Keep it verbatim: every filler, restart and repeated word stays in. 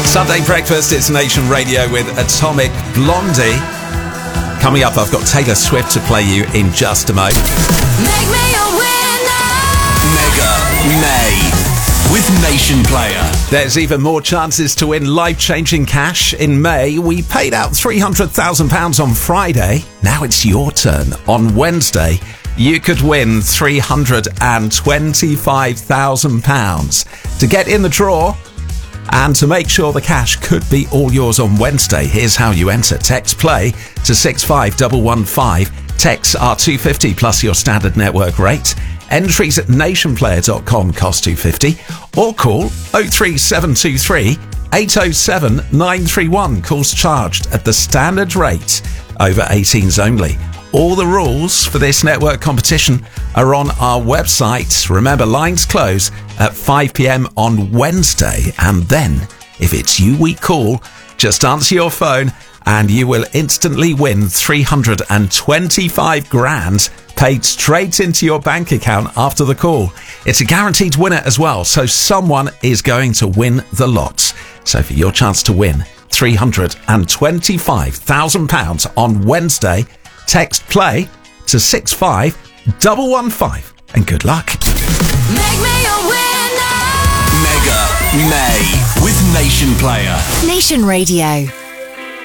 Sunday breakfast, it's Nation Radio with Atomic Blondie. Coming up, I've got Taylor Swift to play you in just a moment. Make me a winner. Mega May with Nation Player. There's even more chances to win life-changing cash in May. We paid out three hundred thousand pounds on Friday. Now it's your turn. On Wednesday, you could win three hundred twenty-five thousand pounds. To get in the draw and to make sure the cash could be all yours on Wednesday, here's how you enter. Text play to six five one one five. Texts are two pounds fifty plus your standard network rate. Entries at nation player dot com cost two pounds fifty. Or call oh three seven two three eight oh seven nine three one. Calls charged at the standard rate. Over eighteens only. All the rules for this network competition are on our website. Remember, lines close at five p.m. on Wednesday. And then, if it's you we call, just answer your phone and you will instantly win three hundred twenty-five grand paid straight into your bank account after the call. It's a guaranteed winner as well, so someone is going to win the lot. So for your chance to win three hundred twenty-five thousand pounds on Wednesday, text play to six five one one five and good luck. Make me a winner. Mega May with Nation Player. Nation Radio.